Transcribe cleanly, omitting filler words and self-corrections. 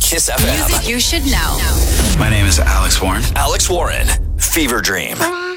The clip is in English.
Kiss FM. Music you should know. My name is Alex Warren. Alex Warren, Fever Dream.